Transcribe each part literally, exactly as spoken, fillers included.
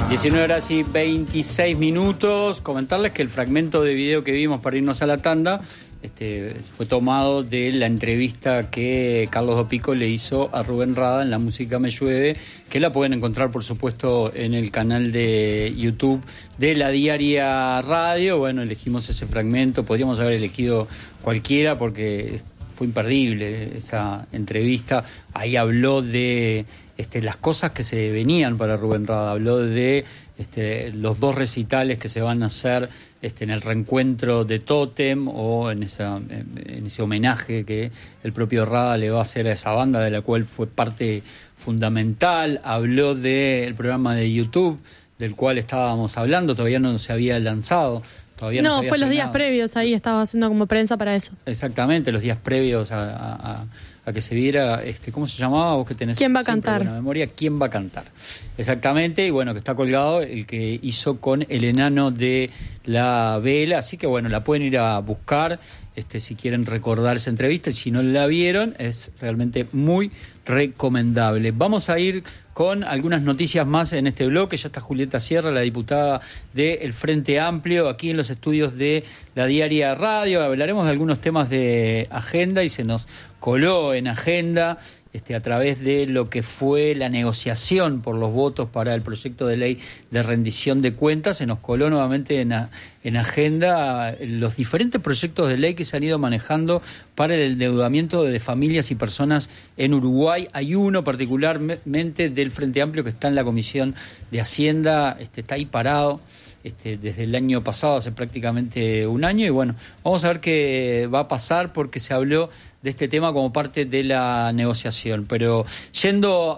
diecinueve horas y veintiséis minutos. Comentarles que el fragmento de video que vimos para irnos a la tanda este, fue tomado de la entrevista que Carlos Dopico le hizo a Rubén Rada en La Música Me Llueve, que la pueden encontrar, por supuesto, en el canal de YouTube de La Diaria Radio. Bueno, elegimos ese fragmento. Podríamos haber elegido cualquiera porque fue imperdible esa entrevista. Ahí habló de este, las cosas que se venían para Rubén Rada. Habló de este, los dos recitales que se van a hacer este, en el reencuentro de Tótem o en, esa, en ese homenaje que el propio Rada le va a hacer a esa banda de la cual fue parte fundamental. Habló del programa de YouTube del cual estábamos hablando, todavía no se había lanzado. Todavía no, no fue los días previos, ahí estaba haciendo como prensa para eso. Exactamente, los días previos a, a, a que se viera, este, ¿cómo se llamaba? Vos que tenés ¿Quién va a cantar? Buena memoria, ¿Quién va a cantar? Exactamente, y bueno, que está colgado el que hizo con el enano de la vela, así que bueno, la pueden ir a buscar este, si quieren recordar esa entrevista, y si no la vieron, es realmente muy recomendable. Vamos a ir con algunas noticias más en este bloque. Ya está Julieta Sierra, la diputada del Frente Amplio, aquí en los estudios de La Diaria Radio. Hablaremos de algunos temas de agenda y se nos coló en agenda este, a través de lo que fue la negociación por los votos para el proyecto de ley de rendición de cuentas. Se nos coló nuevamente en, a, en agenda los diferentes proyectos de ley que se han ido manejando para el endeudamiento de familias y personas en Uruguay. Hay uno particularmente del Frente Amplio que está en la Comisión de Hacienda, este, está ahí parado este, desde el año pasado, hace prácticamente un año, y bueno, vamos a ver qué va a pasar porque se habló de este tema como parte de la negociación. Pero yendo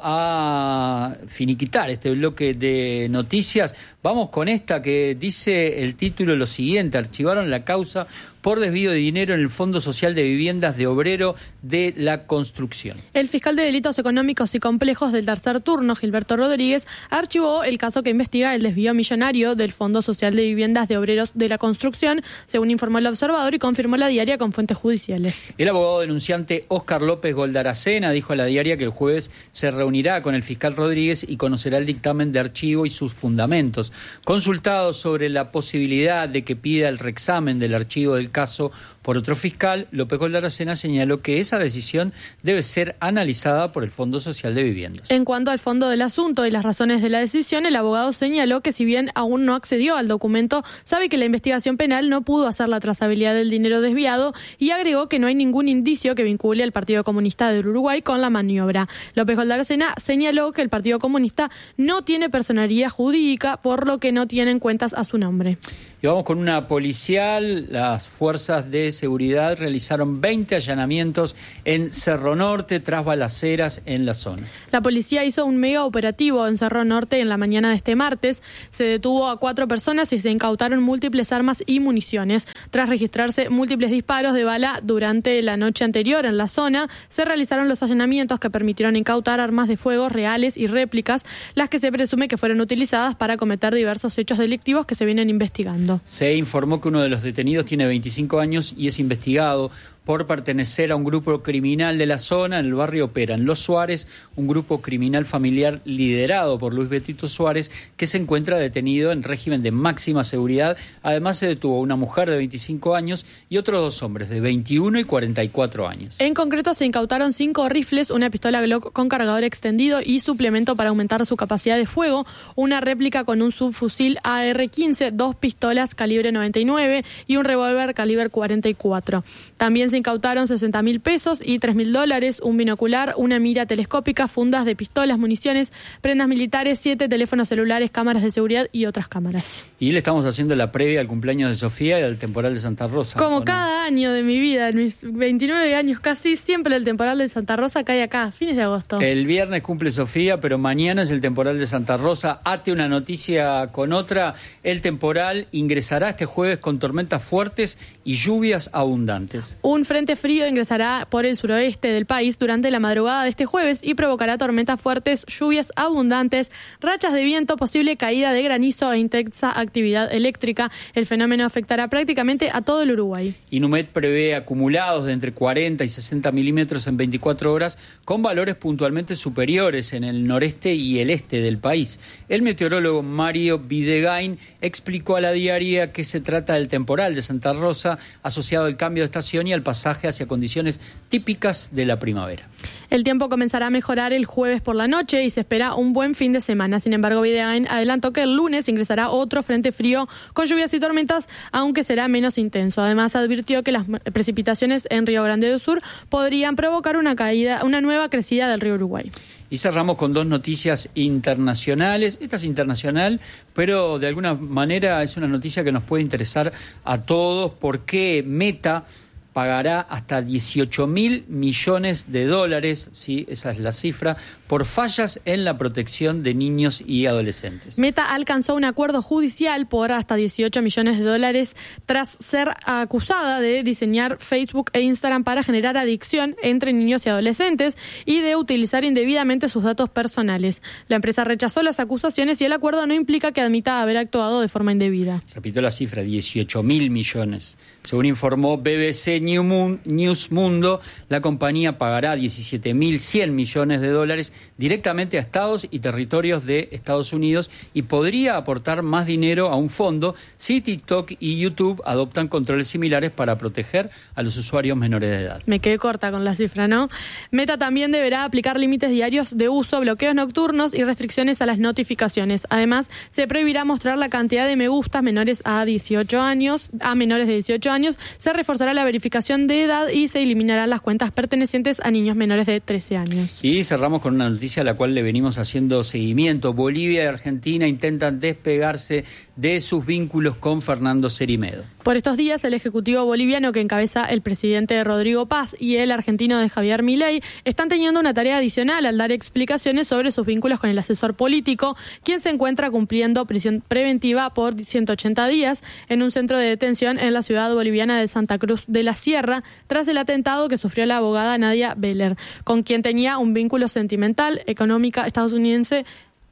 a finiquitar este bloque de noticias, vamos con esta que dice el título lo siguiente: archivaron la causa por desvío de dinero en el Fondo Social de Viviendas de Obrero de la Construcción. El fiscal de Delitos Económicos y Complejos del tercer turno, Gilberto Rodríguez, archivó el caso que investiga el desvío millonario del Fondo Social de Viviendas de Obreros de la Construcción, según informó el Observador y confirmó La Diaria con fuentes judiciales. El abogado denunciante Óscar López Goldaracena dijo a La Diaria que el jueves se reunirá con el fiscal Rodríguez y conocerá el dictamen de archivo y sus fundamentos. Consultado sobre la posibilidad de que pida el reexamen del archivo del caso por otro fiscal, López Goldaracena señaló que esa decisión debe ser analizada por el Fondo Social de Viviendas. En cuanto al fondo del asunto y las razones de la decisión, el abogado señaló que si bien aún no accedió al documento, sabe que la investigación penal no pudo hacer la trazabilidad del dinero desviado y agregó que no hay ningún indicio que vincule al Partido Comunista del Uruguay con la maniobra. López Goldaracena señaló que el Partido Comunista no tiene personería jurídica, por lo que no tienen cuentas a su nombre. Y vamos con una policial. Las fuerzas de seguridad realizaron veinte allanamientos en Cerro Norte tras balaceras en la zona. La policía hizo un mega operativo en Cerro Norte en la mañana de este martes. Se detuvo a cuatro personas y se incautaron múltiples armas y municiones. Tras registrarse múltiples disparos de bala durante la noche anterior en la zona, se realizaron los allanamientos que permitieron incautar armas de fuego reales y réplicas, las que se presume que fueron utilizadas para cometer diversos hechos delictivos que se vienen investigando. Se informó que uno de los detenidos tiene veinticinco años y es investigado por pertenecer a un grupo criminal de la zona. En el barrio operan Los Suárez, un grupo criminal familiar liderado por Luis Betito Suárez, que se encuentra detenido en régimen de máxima seguridad. Además se detuvo una mujer de veinticinco años y otros dos hombres de veintiuno y cuarenta y cuatro años. En concreto se incautaron cinco rifles, una pistola Glock con cargador extendido y suplemento para aumentar su capacidad de fuego, una réplica con un subfusil A R quince, dos pistolas calibre noventa y nueve y un revólver calibre cuarenta y cuatro. También se incautaron sesenta mil pesos y tres mil dólares, un binocular, una mira telescópica, fundas de pistolas, municiones, prendas militares, siete teléfonos celulares, cámaras de seguridad y otras cámaras. Y le estamos haciendo la previa al cumpleaños de Sofía y al temporal de Santa Rosa. Como cada no? año de mi vida, en mis veintinueve años casi, siempre el temporal de Santa Rosa cae acá, fines de agosto. El viernes cumple Sofía, pero mañana es el temporal de Santa Rosa. Ate una noticia con otra. El temporal ingresará este jueves con tormentas fuertes y lluvias abundantes. Un Un frente frío ingresará por el suroeste del país durante la madrugada de este jueves y provocará tormentas fuertes, lluvias abundantes, rachas de viento, posible caída de granizo e intensa actividad eléctrica. El fenómeno afectará prácticamente a todo el Uruguay. Inumet prevé acumulados de entre cuarenta y sesenta milímetros en veinticuatro horas, con valores puntualmente superiores en el noreste y el este del país. El meteorólogo Mario Videgain explicó a La Diaria que se trata del temporal de Santa Rosa, asociado al cambio de estación y al pasaje hacia condiciones típicas de la primavera. El tiempo comenzará a mejorar el jueves por la noche y se espera un buen fin de semana. Sin embargo, Videgain adelantó que el lunes ingresará otro frente frío con lluvias y tormentas, aunque será menos intenso. Además, advirtió que las precipitaciones en Río Grande do Sur podrían provocar una caída, una nueva crecida del río Uruguay. Y cerramos con dos noticias internacionales. Esta es internacional, pero de alguna manera es una noticia que nos puede interesar a todos, porque Meta pagará hasta dieciocho mil millones de dólares, sí, esa es la cifra, por fallas en la protección de niños y adolescentes. Meta alcanzó un acuerdo judicial por hasta dieciocho millones de dólares tras ser acusada de diseñar Facebook e Instagram para generar adicción entre niños y adolescentes y de utilizar indebidamente sus datos personales. La empresa rechazó las acusaciones y el acuerdo no implica que admita haber actuado de forma indebida. Repito la cifra, dieciocho mil millones. Según informó B B C News Mundo, la compañía pagará diecisiete mil cien millones de dólares directamente a estados y territorios de Estados Unidos y podría aportar más dinero a un fondo si TikTok y YouTube adoptan controles similares para proteger a los usuarios menores de edad. Me quedé corta con la cifra, ¿no? Meta también deberá aplicar límites diarios de uso, bloqueos nocturnos y restricciones a las notificaciones. Además, se prohibirá mostrar la cantidad de me gustas menores a dieciocho años, a menores de dieciocho años, se reforzará la verificación de edad y se eliminarán las cuentas pertenecientes a niños menores de trece años. Y cerramos con una noticia a la cual le venimos haciendo seguimiento. Bolivia y Argentina intentan despegarse de sus vínculos con Fernando Cerime. Por estos días, el ejecutivo boliviano que encabeza el presidente Rodrigo Paz y el argentino de Javier Milei están teniendo una tarea adicional al dar explicaciones sobre sus vínculos con el asesor político, quien se encuentra cumpliendo prisión preventiva por ciento ochenta días en un centro de detención en la ciudad boliviana de Santa Cruz de la Sierra, tras el atentado que sufrió la abogada Nadia Beller, con quien tenía un vínculo sentimental, económica, estadounidense.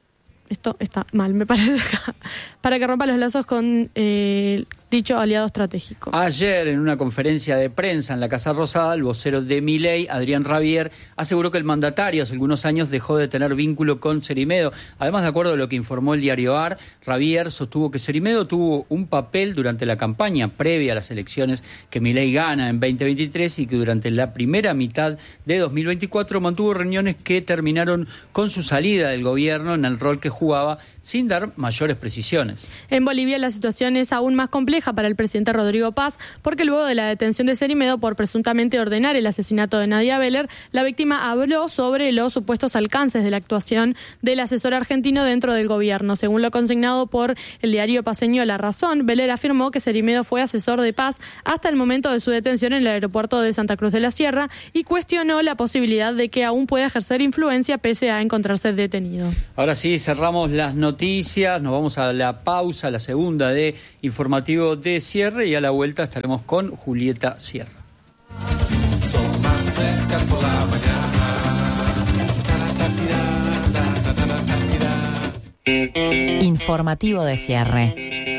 Esto está mal, me parece, para que rompa los lazos con eh, dicho aliado estratégico. Ayer, en una conferencia de prensa en la Casa Rosada, el vocero de Milei, Adrián Rabier, aseguró que el mandatario hace algunos años dejó de tener vínculo con Cerimedo. Además, de acuerdo a lo que informó el diario A R, Rabier sostuvo que Cerimedo tuvo un papel durante la campaña previa a las elecciones que Milei gana en veinte veintitrés y que durante la primera mitad de dos mil veinticuatro mantuvo reuniones que terminaron con su salida del gobierno en el rol que jugaba, sin dar mayores precisiones. En Bolivia la situación es aún más compleja para el presidente Rodrigo Paz, porque luego de la detención de Cerimedo por presuntamente ordenar el asesinato de Nadia Beller, la víctima habló sobre los supuestos alcances de la actuación del asesor argentino dentro del gobierno. Según lo consignado por el diario paceño La Razón, Beller afirmó que Cerimedo fue asesor de Paz hasta el momento de su detención en el aeropuerto de Santa Cruz de la Sierra y cuestionó la posibilidad de que aún pueda ejercer influencia pese a encontrarse detenido. Ahora sí, cerramos las noticias, nos vamos a la pausa, la segunda de informativo de cierre, y a la vuelta estaremos con Julieta Sierra. Son más frescas por la mañana. Informativo de cierre.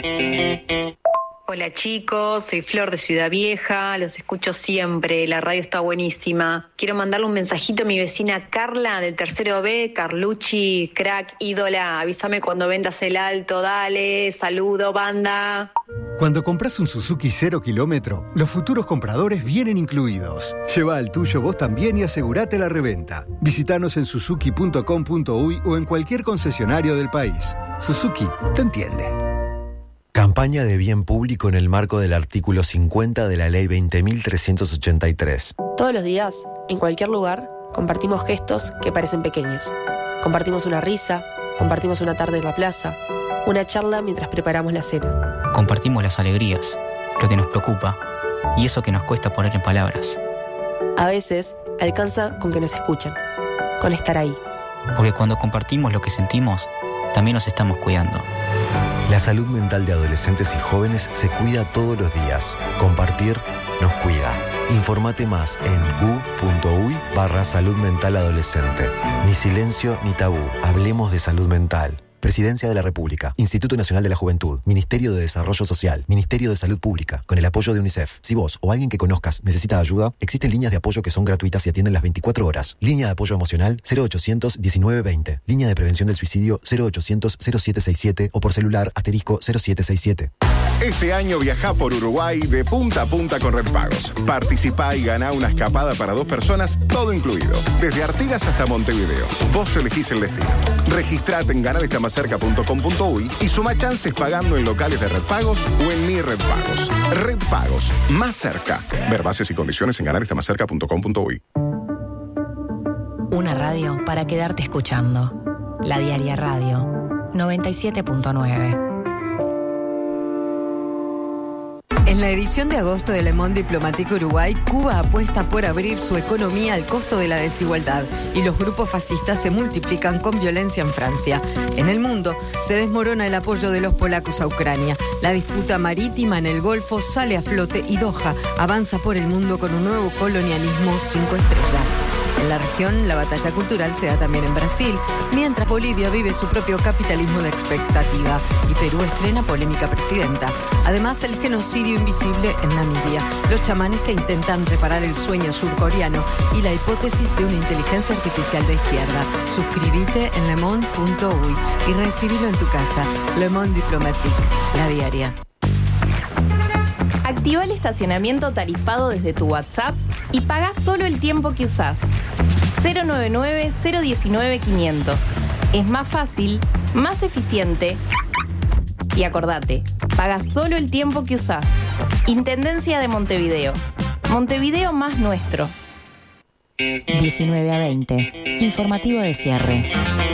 Hola chicos, soy Flor de Ciudad Vieja, los escucho siempre, la radio está buenísima. Quiero mandarle un mensajito a mi vecina Carla del tercero B, Carlucci, crack, ídola, avísame cuando vendas el alto, dale, saludo, banda. Cuando compras un Suzuki cero kilómetro, los futuros compradores vienen incluidos. Lleva el tuyo vos también y asegurate la reventa. Visítanos en suzuki punto com punto uy o en cualquier concesionario del país. Suzuki te entiende. Campaña de bien público en el marco del artículo cincuenta de la Ley veinte mil trescientos ochenta y tres. Todos los días, en cualquier lugar, compartimos gestos que parecen pequeños. Compartimos una risa, compartimos una tarde en la plaza, una charla mientras preparamos la cena. Compartimos las alegrías, lo que nos preocupa y eso que nos cuesta poner en palabras. A veces, alcanza con que nos escuchen, con estar ahí. Porque cuando compartimos lo que sentimos, también nos estamos cuidando. La salud mental de adolescentes y jóvenes se cuida todos los días. Compartir nos cuida. Informate más en gu.uy barra salud mental adolescente. Ni silencio ni tabú. Hablemos de salud mental. Presidencia de la República, Instituto Nacional de la Juventud, Ministerio de Desarrollo Social, Ministerio de Salud Pública, con el apoyo de UNICEF. Si vos o alguien que conozcas necesita ayuda, existen líneas de apoyo que son gratuitas y atienden las veinticuatro horas. Línea de apoyo emocional cero ochocientos diecinueve veinte. Línea de prevención del suicidio cero ochocientos cero siete seis siete o por celular asterisco cero siete seis siete. Este año viajá por Uruguay de punta a punta con Red Pagos. Participá y ganá una escapada para dos personas, todo incluido. Desde Artigas hasta Montevideo. Vos elegís el destino. Registrate en ganar está más cerca punto com punto uy y suma chances pagando en locales de Red Pagos o en Mi Red Pagos. Red Pagos, más cerca. Ver bases y condiciones en ganar está más cerca punto com punto uy. Una radio para quedarte escuchando. La Diaria Radio, noventa y siete punto nueve. En la edición de agosto de Le Monde Diplomatique Uruguay, Cuba apuesta por abrir su economía al costo de la desigualdad y los grupos fascistas se multiplican con violencia en Francia. En el mundo se desmorona el apoyo de los polacos a Ucrania. La disputa marítima en el Golfo sale a flote y Doha avanza por el mundo con un nuevo colonialismo cinco estrellas. En la región, la batalla cultural se da también en Brasil, mientras Bolivia vive su propio capitalismo de expectativa y Perú estrena polémica presidenta. Además, el genocidio invisible en Namibia, los chamanes que intentan reparar el sueño surcoreano y la hipótesis de una inteligencia artificial de izquierda. Suscríbete en lemonde punto uy y recibilo en tu casa. Le Monde Diplomatique, la diaria. Activa el estacionamiento tarifado desde tu WhatsApp y paga solo el tiempo que usás. cero noventa y nueve, cero diecinueve, quinientos. Es más fácil, más eficiente. Y acordate, paga solo el tiempo que usás. Intendencia de Montevideo. Montevideo más nuestro. diecinueve a veinte. Informativo de cierre.